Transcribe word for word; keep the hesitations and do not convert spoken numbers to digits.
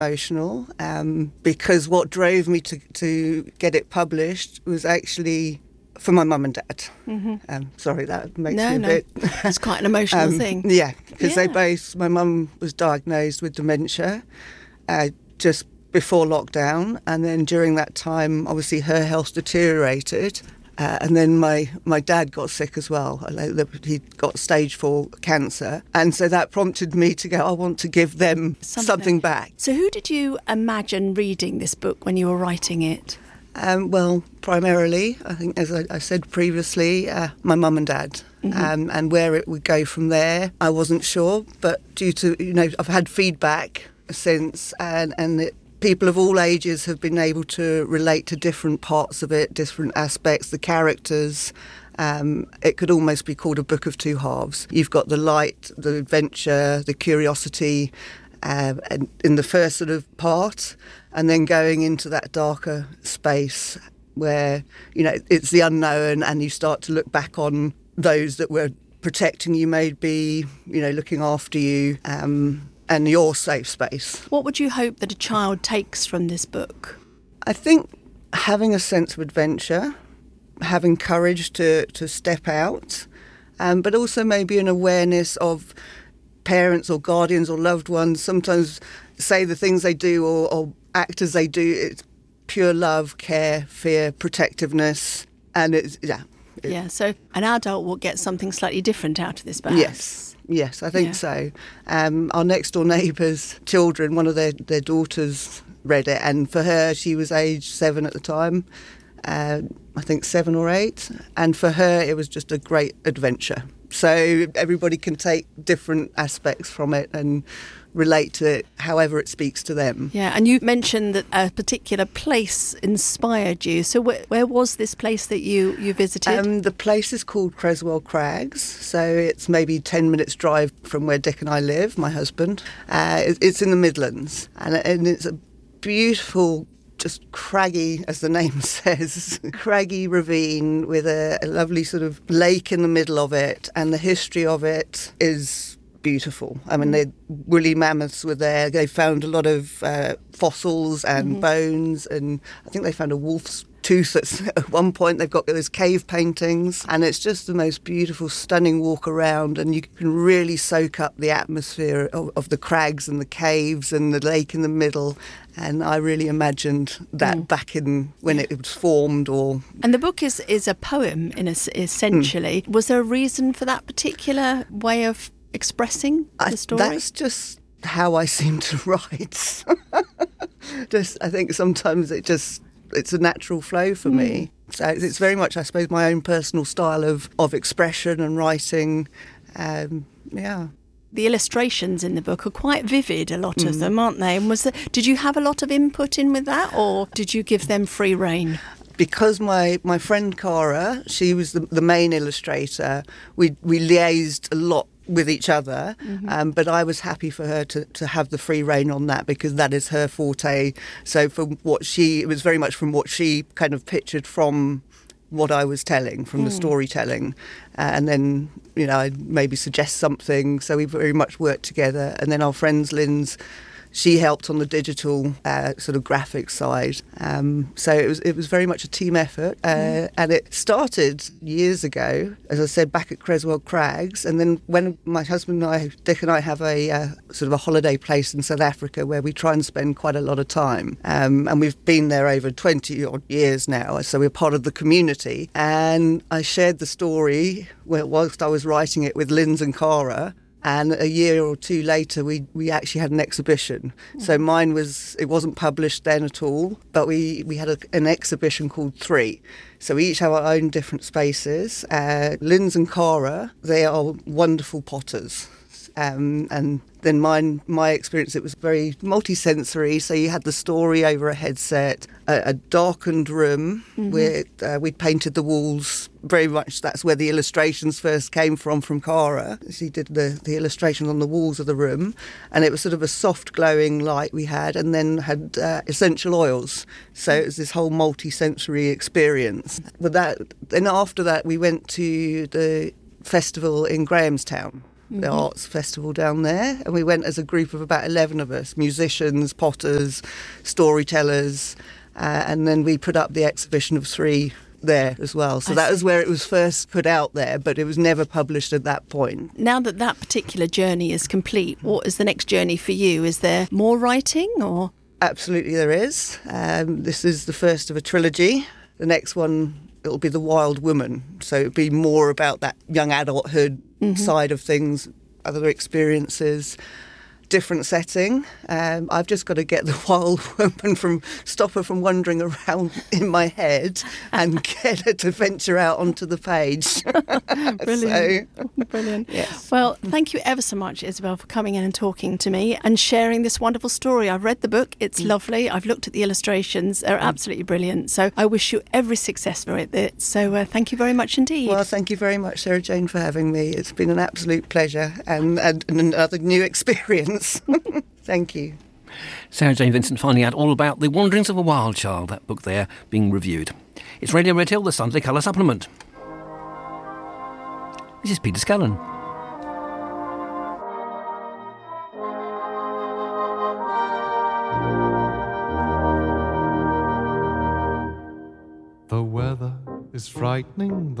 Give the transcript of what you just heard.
emotional um, because what drove me to, to get it published was actually for my mum and dad. Mm-hmm. Um, sorry, that makes no, me a no. bit... It's quite an emotional um, thing. Yeah, because yeah. they both... My mum was diagnosed with dementia uh, just before lockdown, and then during that time, obviously, her health deteriorated. Uh, and then my, my dad got sick as well. He got stage four cancer. And so that prompted me to go, I want to give them something, something back. So who did you imagine reading this book when you were writing it? Um, well, primarily, I think, as I, I said previously, uh, my mum and dad. Mm-hmm. Um, and where it would go from there, I wasn't sure. But due to, you know, I've had feedback since, and, and it, people of all ages have been able to relate to different parts of it, different aspects, the characters. Um, it could almost be called a book of two halves. You've got the light, the adventure, the curiosity uh, and in the first sort of part, and then going into that darker space where, you know, it's the unknown and you start to look back on those that were protecting you, maybe, you know, looking after you. Um, and your safe space. What would you hope that a child takes from this book? I think having a sense of adventure, having courage to, to step out, um, but also maybe an awareness of parents or guardians or loved ones sometimes say the things they do or, or act as they do. It's pure love, care, fear, protectiveness, and it's, yeah. It, yeah, so an adult will get something slightly different out of this, perhaps. Yes. Yes, I think yeah. so. Um, our next door neighbours' children, one of their, their daughters read it, and for her, she was age seven at the time, uh, I think seven or eight, and for her, it was just a great adventure. So everybody can take different aspects from it and relate to it however it speaks to them. Yeah, and you mentioned that a particular place inspired you. So wh- where was this place that you, you visited? Um, the place is called Creswell Crags, so it's maybe ten minutes drive from where Dick and I live, my husband. Uh, it, it's in the Midlands, and, and it's a beautiful, just craggy, as the name says, craggy ravine with a, a lovely sort of lake in the middle of it, and the history of it is beautiful. I mean, the woolly mammoths were there. They found a lot of uh, fossils and mm-hmm. bones, and I think they found a wolf's tooth at, at one point. They've got those cave paintings, and it's just the most beautiful, stunning walk around, and you can really soak up the atmosphere of, of the crags and the caves and the lake in the middle. And I really imagined that mm. back in when it was formed. Or and the book is, is a poem, in a, essentially. Mm. Was there a reason for that particular way of expressing the story? I, that's just how I seem to write. just, I think sometimes it just it's a natural flow for mm. me. So it's very much, I suppose, my own personal style of, of expression and writing. Um, yeah. The illustrations in the book are quite vivid, a lot mm. of them, aren't they? And was there, did you have a lot of input in with that, or did you give them free rein? Because my, my friend Cara, she was the, the main illustrator, we we liaised a lot with each other, mm-hmm. um, but I was happy for her to, to have the free rein on that because that is her forte. So from what she, it was very much from what she kind of pictured from what I was telling, from mm. the storytelling. Uh, and then, you know, I'd maybe suggest something. So we very much worked together. And then our friends, Lynn's, she helped on the digital uh, sort of graphic side. Um, so it was it was very much a team effort. Uh, mm. And it started years ago, as I said, back at Creswell Crags. And then when my husband and I, Dick and I, have a uh, sort of a holiday place in South Africa where we try and spend quite a lot of time. Um, and we've been there over twenty odd years now. So we're part of the community. And I shared the story whilst I was writing it with Lynn's and Cara. And a year or two later, we, we actually had an exhibition. Mm. So mine was, it wasn't published then at all, but we, we had a, an exhibition called Three. So we each have our own different spaces. Uh, Lynn's and Cara, they are wonderful potters. Um, and then mine, my experience, it was very multi-sensory. So you had the story over a headset, a, a darkened room mm-hmm. where uh, we'd painted the walls. Very much that's where the illustrations first came from, from Cara. She did the, the illustrations on the walls of the room. And it was sort of a soft glowing light we had, and then had uh, essential oils. So it was this whole multi-sensory experience. But that, then after that, we went to the festival in Grahamstown. the arts festival down there, and we went as a group of about eleven of us, musicians, potters, storytellers, uh, and then we put up the exhibition of three there as well. So I that see. was where it was first put out there, but it was never published at that point. Now that that particular journey is complete, what is the next journey for you? Is there more writing or...? Absolutely there is. Um, this is the first of a trilogy. The next one, it'll be The Wild Woman. So it'll be more about that young adulthood mm-hmm. side of things, other experiences, different setting. Um, I've just got to get the wild woman from, stop her from wandering around in my head and get her to venture out onto the page. Brilliant. So, Brilliant. Yes. Well, thank you ever so much, Isabel, for coming in and talking to me and sharing this wonderful story. I've read the book. It's mm. lovely. I've looked at the illustrations. They're absolutely brilliant. So I wish you every success for it. So uh, thank you very much indeed. Well, thank you very much, Sarah Jane, for having me. It's been an absolute pleasure and, and, and another new experience. Thank you. Sarah Jane Vincent finding out all about The Wanderings of a Wild Child, that book there being reviewed. It's Radio Red Hill, the Sunday Colour Supplement. This is Peter Scallon. The weather is frightening. The